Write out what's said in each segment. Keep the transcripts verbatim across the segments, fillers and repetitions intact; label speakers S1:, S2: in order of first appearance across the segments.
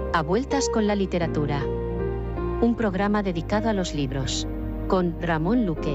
S1: A Vueltas con la Literatura. Un programa dedicado a los libros. Con Ramón Luque.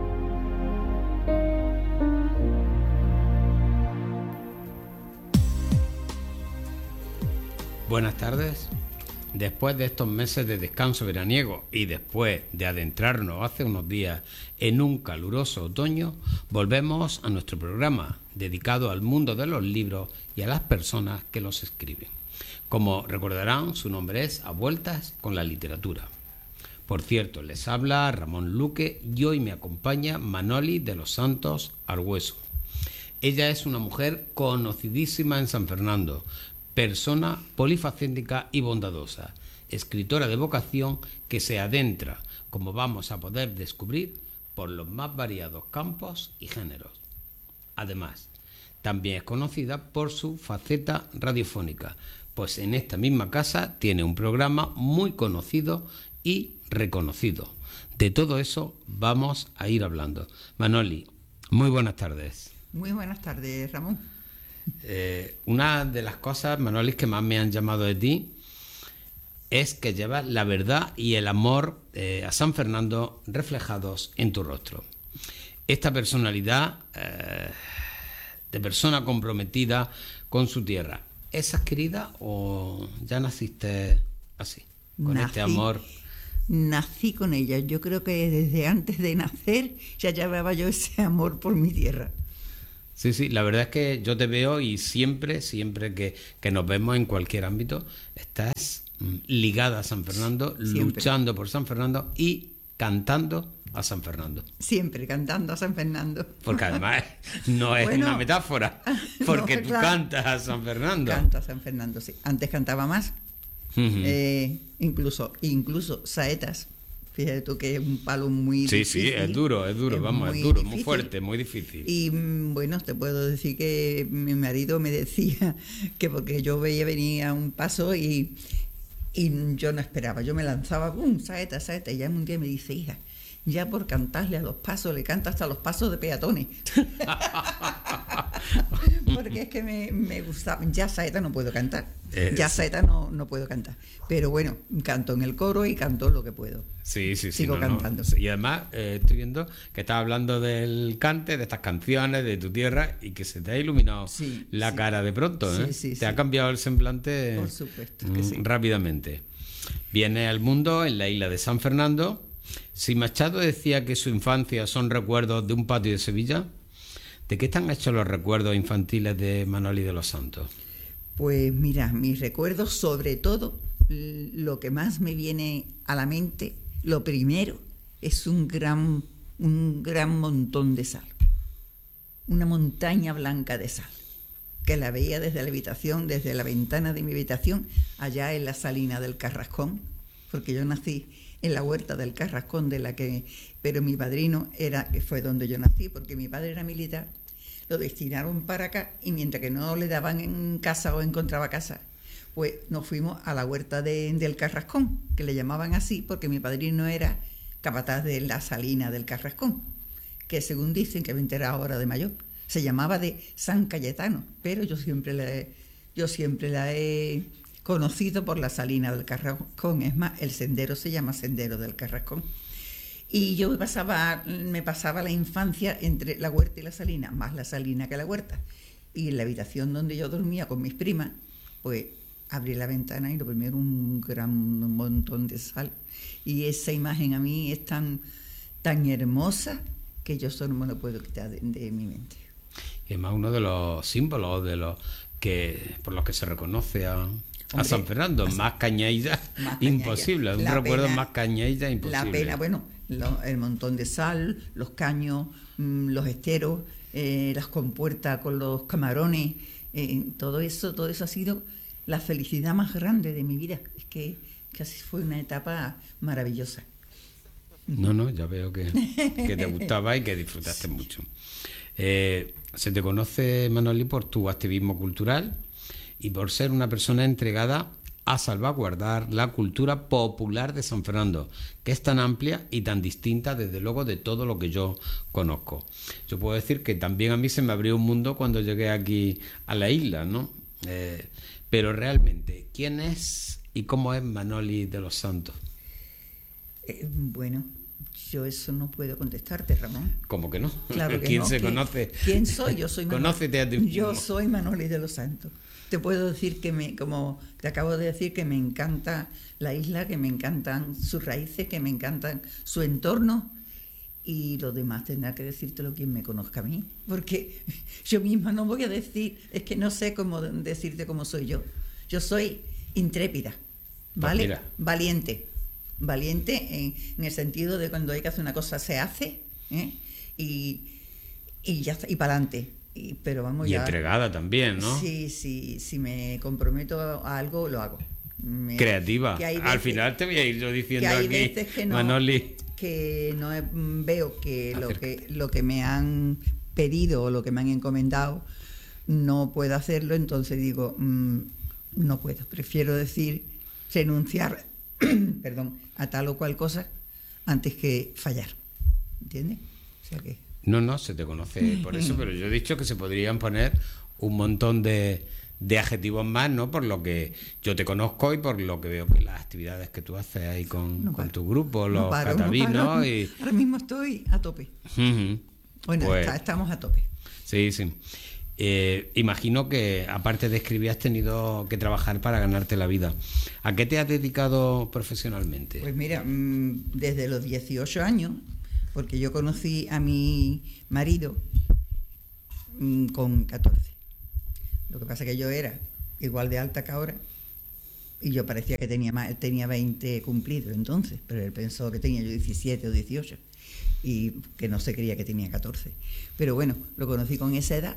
S2: Buenas tardes. Después de estos meses de descanso veraniego y después de adentrarnos hace unos días en un caluroso otoño, volvemos a nuestro programa dedicado al mundo de los libros y a las personas que los escriben. Como recordarán, su nombre es A Vueltas con la Literatura. Por cierto, les habla Ramón Luque y hoy me acompaña Manoli de los Santos Argüeso. Ella es una mujer conocidísima en San Fernando, persona polifacética y bondadosa, escritora de vocación que se adentra, como vamos a poder descubrir, por los más variados campos y géneros. Además, también es conocida por su faceta radiofónica, pues en esta misma casa tiene un programa muy conocido y reconocido. De todo eso vamos a ir hablando. Manoli, muy buenas tardes.
S3: Muy buenas tardes, Ramón.
S2: Eh, una de las cosas, Manoli, que más me han llamado de ti es que llevas la verdad y el amor eh, a San Fernando reflejados en tu rostro. Esta personalidad eh, de persona comprometida con su tierra, ¿es adquirida o ya naciste así, con
S3: nací,
S2: este amor?
S3: Nací con ella. Yo creo que desde antes de nacer ya llevaba yo ese amor por mi tierra.
S2: Sí, sí, la verdad es que yo te veo y siempre, siempre que, que nos vemos en cualquier ámbito, estás mm, ligada a San Fernando, siempre. Luchando por San Fernando y cantando a San Fernando.
S3: Siempre cantando a San Fernando.
S2: Porque además no es bueno, una metáfora, porque no, tú claro. cantas a San Fernando.
S3: Canto a San Fernando, sí. Antes cantaba más, uh-huh. eh, incluso, incluso saetas. Fíjate tú que es un palo muy
S2: sí,
S3: difícil.
S2: Sí, sí, es duro, es duro, es vamos, es duro, difícil. Muy fuerte, muy difícil.
S3: Y bueno, te puedo decir que mi marido me decía que porque yo veía venir a un paso y, y yo no esperaba, yo me lanzaba, ¡pum!, saeta, saeta, y ya un día me dice, hija, ya por cantarle a los pasos, le canta hasta los pasos de peatones. Porque es que me, me gustaba. Ya saeta no puedo cantar. Es... Ya saeta no, no puedo cantar. Pero bueno, canto en el coro y canto lo que puedo.
S2: Sí, sí, sí.
S3: Sigo
S2: no,
S3: cantando.
S2: No. Y además eh, estoy viendo que estás hablando del cante, de estas canciones, de tu tierra, y que se te ha iluminado sí, la sí. cara de pronto. ¿eh? Sí, sí, te sí. ha cambiado el semblante.
S3: Por supuesto que sí.
S2: Rápidamente. Viene al mundo en la isla de San Fernando. Si Machado decía que su infancia son recuerdos de un patio de Sevilla, ¿de qué están hechos los recuerdos infantiles de Manoli de los Santos?
S3: Pues mira, mis recuerdos, sobre todo, lo que más me viene a la mente, lo primero, es un gran, un gran montón de sal. Una montaña blanca de sal, que la veía desde la habitación, desde la ventana de mi habitación, allá en la salina del Carrascón, porque yo nací en la huerta del Carrascón, de la que, pero mi padrino era, que fue donde yo nací, porque mi padre era militar, lo destinaron para acá, y mientras que no le daban en casa o encontraba casa, pues nos fuimos a la huerta de, del Carrascón, que le llamaban así, porque mi padrino era capataz de la salina del Carrascón, que según dicen, que me enteré ahora de mayor, se llamaba de San Cayetano, pero yo siempre la he, yo siempre la he conocido por la salina del Carrascón. Es más, el sendero se llama Sendero del Carrascón. Y yo me pasaba, me pasaba la infancia entre la huerta y la salina, más la salina que la huerta. Y en la habitación donde yo dormía con mis primas, pues abrí la ventana y lo primero un gran montón de sal. Y esa imagen a mí es tan, tan hermosa que yo solo me lo puedo quitar de, de mi mente.
S2: Y es más uno de los símbolos de los que por los que se reconoce a...
S3: Hombre,
S2: a San Fernando, más, más cañailla, más imposible, cañailla. Un recuerdo pena, más cañailla imposible.
S3: La pena, bueno, lo, el montón de sal, los caños, mmm, los esteros, eh, las compuertas con los camarones, eh, todo eso, todo eso ha sido la felicidad más grande de mi vida. Es que casi fue una etapa maravillosa.
S2: No, no, ya veo que, que te gustaba y que disfrutaste mucho. Eh, se te conoce, Manoli, por tu activismo cultural y por ser una persona entregada a salvaguardar la cultura popular de San Fernando, que es tan amplia y tan distinta, desde luego, de todo lo que yo conozco. Yo puedo decir que también a mí se me abrió un mundo cuando llegué aquí a la isla, ¿no? Eh, pero realmente, ¿quién es ¿Y cómo es Manoli de los Santos?
S3: Eh, bueno, yo eso no puedo contestarte, Ramón.
S2: ¿Cómo que no?
S3: Claro que
S2: ¿Quién
S3: no.
S2: se
S3: ¿Quién,
S2: conoce?
S3: ¿Quién soy? Yo soy Manoli.
S2: Conócete a ti mismo.
S3: Yo soy Manoli de los Santos. Te puedo decir que me, como te acabo de decir, que me encanta la isla, que me encantan sus raíces, que me encantan su entorno, y lo demás tendrá que decírtelo quien me conozca a mí, porque yo misma no voy a decir, es que no sé cómo decirte cómo soy yo. Yo soy intrépida, ¿vale?
S2: Pues
S3: valiente, valiente en, en el sentido de cuando hay que hacer una cosa se hace, ¿eh? y, y ya está, y para adelante. Y, pero vamos
S2: y
S3: ya,
S2: entregada también, ¿no?
S3: Sí, sí, si me comprometo a algo, lo hago. Me,
S2: Creativa.
S3: veces,
S2: Al final te voy a ir yo diciendo
S3: que hay
S2: aquí,
S3: veces que no,
S2: Manoli.
S3: que no he, veo que lo, que lo que me han pedido o lo que me han encomendado no puedo hacerlo, entonces digo, mmm, no puedo. Prefiero decir, renunciar perdón, a tal o cual cosa antes que fallar. ¿Entiendes? O sea que...
S2: No, no, se te conoce por eso, pero yo he dicho que se podrían poner un montón de, de adjetivos más, ¿no? Por lo que yo te conozco y por lo que veo que las actividades que tú haces ahí con,
S3: no
S2: con tu grupo, los
S3: no paro,
S2: catavinos.
S3: No paro.
S2: Y...
S3: Ahora mismo estoy a tope.
S2: Uh-huh.
S3: Bueno,
S2: pues,
S3: está, estamos a tope.
S2: Sí, sí. Eh, imagino que aparte de escribir has tenido que trabajar para ganarte la vida. ¿A qué te has dedicado profesionalmente?
S3: Pues mira, mmm, desde los dieciocho años, porque yo conocí a mi marido mmm, con catorce. Lo que pasa es que yo era igual de alta que ahora y yo parecía que tenía más, él tenía veinte cumplidos entonces, pero él pensó que tenía yo diecisiete o dieciocho y que no se creía que tenía catorce. Pero bueno, lo conocí con esa edad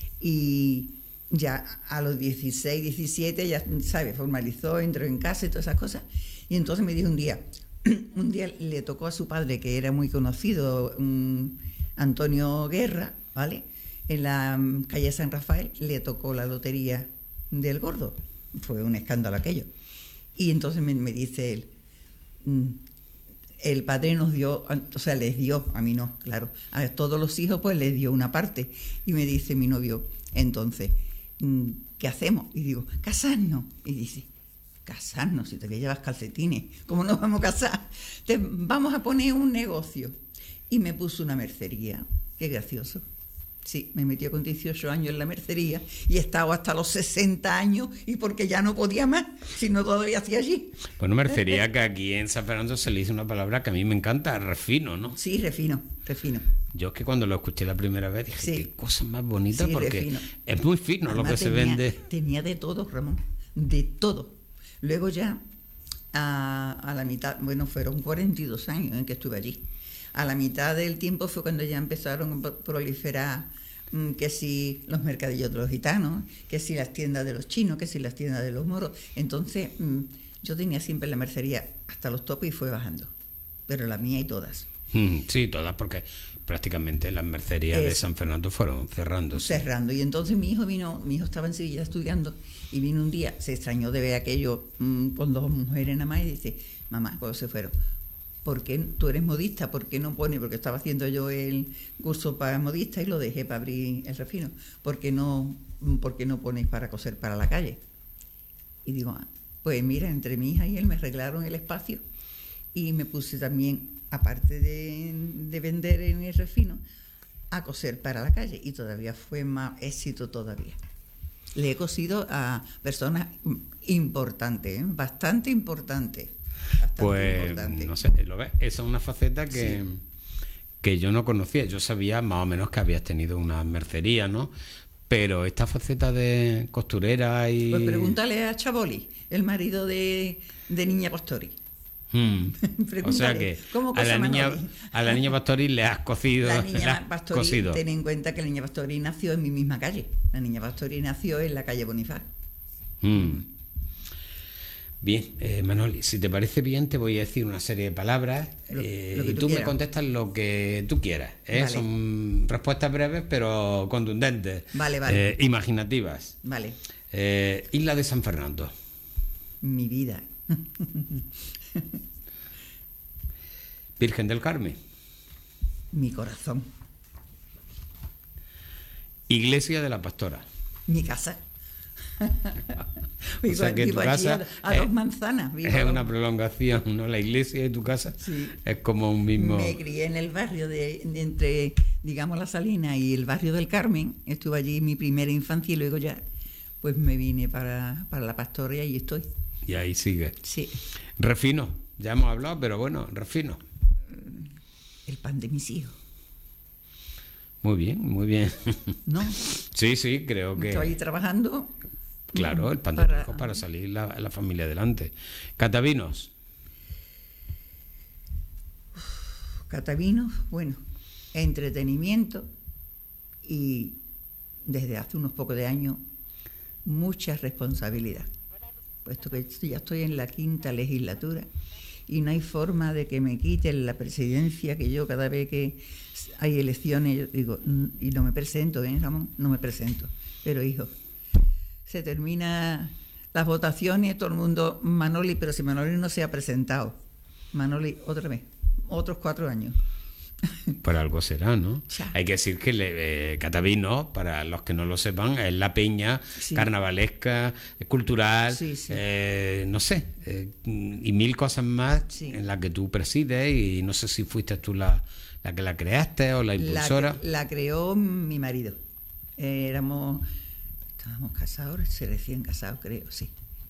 S3: y ya a los dieciséis, diecisiete, ya, ¿sabes? Formalizó, entró en casa y todas esas cosas. Y entonces me dijo un día, un día le tocó a su padre, que era muy conocido, um, Antonio Guerra, ¿vale? En la um, calle San Rafael, le tocó la lotería del gordo. Fue un escándalo aquello. Y entonces me, me dice él, mm, el padre nos dio, o sea, les dio, a mí no, claro, a todos los hijos pues les dio una parte. Y me dice mi novio, entonces, ¿qué hacemos? Y digo, casarnos. Y dice, casarnos, si todavía llevas calcetines, ¿cómo nos vamos a casar? Te, vamos a poner un negocio. Y me puso una mercería, qué gracioso. Sí, me metió con dieciocho años en la mercería y he estado hasta los sesenta años y porque ya no podía más, sino todavía hacía allí.
S2: Bueno, mercería, que aquí en San Fernando se le dice una palabra que a mí me encanta, refino, ¿no?
S3: Sí, refino, refino.
S2: Yo es que cuando lo escuché la primera vez dije,
S3: sí.
S2: qué cosa más bonita,
S3: sí,
S2: porque
S3: refino.
S2: Es muy fino. Además, lo que
S3: tenía,
S2: se vende.
S3: Tenía de todo, Ramón, de todo. Luego ya, a, a la mitad, bueno, fueron cuarenta y dos años en que estuve allí. A la mitad del tiempo fue cuando ya empezaron a proliferar mmm, que si los mercadillos de los gitanos, que si las tiendas de los chinos, que si las tiendas de los moros. Entonces mmm, yo tenía siempre la mercería hasta los topes y fue bajando, pero la mía y todas.
S2: Sí, todas, porque prácticamente las mercerías Eso. de San Fernando fueron cerrando.
S3: Cerrando. Y entonces mi hijo vino, mi hijo estaba en Sevilla estudiando y vino un día, se extrañó de ver aquello mmm, con dos mujeres nada más y dice, mamá, cuando se fueron, ¿por qué tú eres modista? ¿Por qué no pones? Porque estaba haciendo yo el curso para modista y lo dejé para abrir el refino. ¿Por qué no, por qué no pones para coser para la calle? Y digo, ah, pues mira, entre mi hija y él me arreglaron el espacio y me puse también, aparte de, de vender en el refino, a coser para la calle. Y todavía fue más éxito todavía. Le he cosido a personas importantes, ¿eh? bastante importantes. Bastante
S2: pues
S3: importante.
S2: No sé, ¿lo ves? Esa es una faceta que, sí. que yo no conocía. Yo sabía más o menos que habías tenido una mercería, ¿no? Pero esta faceta de costurera y...
S3: Pues pregúntale a Chaboli, el marido de, de Niña Pastori.
S2: Hmm. O sea que a la, niña, a la niña Pastori le has cocido.
S3: La niña
S2: has
S3: Pastori,
S2: cosido.
S3: Ten en cuenta que la niña Pastori nació en mi misma calle. La niña Pastori nació en la calle Bonifaz.
S2: Hmm. Bien, eh, Manoli, si te parece bien, te voy a decir una serie de palabras
S3: lo,
S2: eh,
S3: lo
S2: y tú, tú me contestas lo que tú quieras. ¿eh? Vale. Son respuestas breves, pero contundentes.
S3: Vale, vale.
S2: Eh, imaginativas.
S3: Vale.
S2: Eh, Isla de San Fernando.
S3: Mi vida.
S2: Virgen del Carmen.
S3: Mi corazón.
S2: Iglesia de la Pastora.
S3: Mi casa.
S2: O sea que tu casa
S3: a, a
S2: es,
S3: dos manzanas. Vivo
S2: es
S3: a
S2: una
S3: dos...
S2: prolongación, ¿no? La iglesia y tu casa
S3: sí.
S2: Es como un mismo...
S3: Me crié en el barrio de, de entre, digamos, La Salina y el barrio del Carmen. Estuve allí mi primera infancia y luego ya pues me vine para, para la Pastoria y estoy.
S2: Y ahí sigue.
S3: Sí.
S2: Refino, ya hemos hablado, pero bueno, refino.
S3: El pan de mis hijos.
S2: Muy bien, muy bien.
S3: ¿No?
S2: Sí, sí, creo que...
S3: Estoy ahí trabajando.
S2: Claro, el pan de para, hijos para salir la, la familia adelante. Catavinos.
S3: Catavinos, bueno, entretenimiento y desde hace unos pocos de años mucha responsabilidad, puesto que ya estoy en la quinta legislatura y no hay forma de que me quiten la presidencia, que yo cada vez que hay elecciones yo digo, y no me presento, ¿eh, Ramón? No me presento, pero hijo, se termina las votaciones, todo el mundo, Manoli, pero si Manoli no se ha presentado, Manoli otra vez, otros cuatro años.
S2: Por algo será, ¿no?
S3: Ya.
S2: Hay que decir que eh, Catavinos, para los que no lo sepan, es la peña sí. carnavalesca, cultural, sí, sí. Eh, no sé, eh, y mil cosas más sí. en las que tú presides, y no sé si fuiste tú la, la que la creaste o la impulsora.
S3: La, la creó mi marido. Eh, éramos, estábamos casados, recién casados, creo, sí.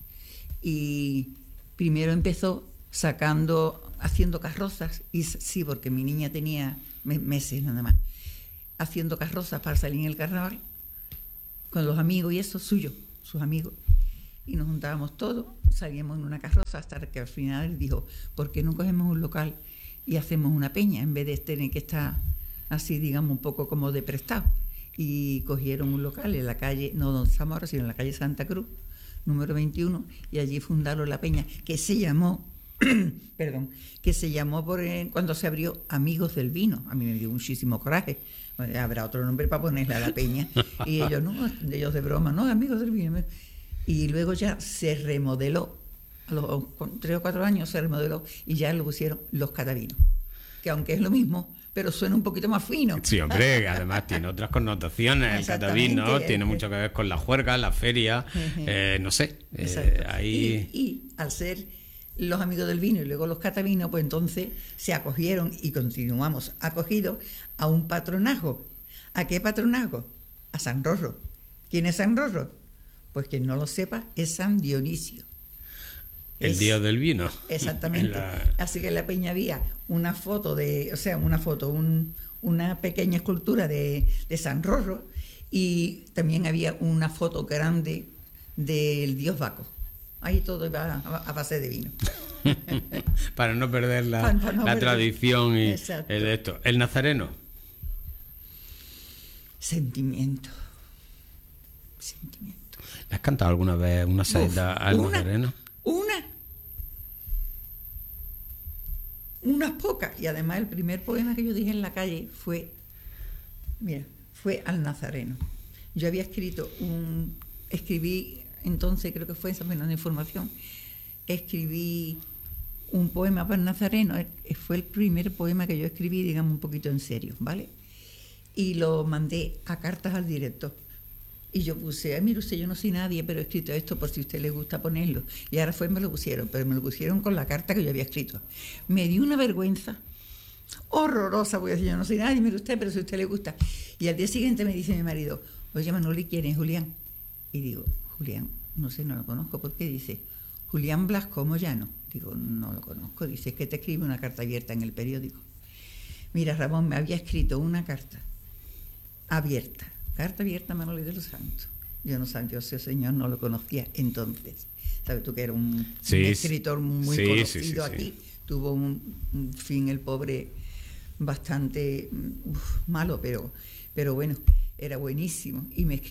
S3: Y primero empezó sacando, haciendo carrozas, y sí, porque mi niña tenía meses nada más, haciendo carrozas para salir en el carnaval, con los amigos y eso, suyo, sus amigos, y nos juntábamos todos, salíamos en una carroza, hasta que al final dijo, ¿por qué no cogemos un local y hacemos una peña, en vez de tener que estar así, digamos, un poco como de prestado? Y cogieron un local en la calle, no Don Zamora, sino en la calle Santa Cruz, número veintiuno, y allí fundaron la peña, que se llamó perdón, que se llamó por eh, cuando se abrió Amigos del Vino. A mí me dio muchísimo coraje. Bueno, habrá otro nombre para ponerle a la peña. Y ellos, no, ellos de broma, no, Amigos del Vino. Y luego ya se remodeló, a los tres o cuatro años se remodeló y ya lo pusieron Los Catavinos. Que aunque es lo mismo, pero suena un poquito más fino.
S2: Sí, hombre, además tiene otras connotaciones. El catavino tiene mucho que ver con la juerga, la feria, eh, no sé. Eh, ahí...
S3: y, y al ser Los Amigos del Vino y luego Los Catavinos, pues entonces se acogieron y continuamos acogidos a un patronajo. ¿A qué patronajo? A San Rorro. ¿Quién es San Rorro? Pues quien no lo sepa, es San Dionisio.
S2: El es, dios del vino.
S3: Exactamente. La... Así que en la peña había una foto de, o sea, una foto, un, una pequeña escultura de, de San Rorro, y también había una foto grande del dios Baco. Ahí todo iba a, a base de vino.
S2: Para no perder la, para, para no la perder. tradición y el, esto. El nazareno.
S3: Sentimiento. Sentimiento.
S2: ¿Le has cantado alguna vez una saeta al
S3: una,
S2: nazareno?
S3: Una. Unas pocas. Y además el primer poema que yo dije en la calle fue, mira, fue al nazareno. Yo había escrito un, escribí, entonces creo que fue esa menos de información, escribí un poema para el nazareno, fue el primer poema que yo escribí, digamos, un poquito en serio, ¿vale? Y lo mandé a cartas al director. Y yo puse, ay, mire usted, yo no soy nadie, pero he escrito esto por si a usted le gusta ponerlo. Y ahora fue, me lo pusieron, pero me lo pusieron con la carta que yo había escrito. Me dio una vergüenza horrorosa, voy a decir, yo no soy nadie, mire usted, pero si a usted le gusta. Y al día siguiente me dice mi marido, oye, Manoli, ¿quién es Julián? Y digo, Julián, no sé, no lo conozco. ¿Por qué? Dice, Julián Blasco Moyano. Digo, no lo conozco. Dice, que te escribe una carta abierta en el periódico. Mira, Ramón, me había escrito una carta abierta. Carta abierta a Manoli de los Santos. Yo no sabía, yo ese señor no lo conocía entonces. ¿Sabes tú que era un, sí, un escritor muy sí, conocido sí, sí, aquí? Sí. Tuvo un, un fin, el pobre, bastante uf, malo, pero, pero bueno, era buenísimo. Y me escribió